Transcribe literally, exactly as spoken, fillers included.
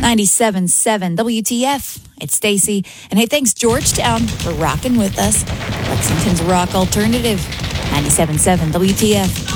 ninety-seven point seven W T F. It's Stacy. And hey, thanks, Georgetown, for rocking with us. Lexington's Rock Alternative. ninety-seven point seven W T F.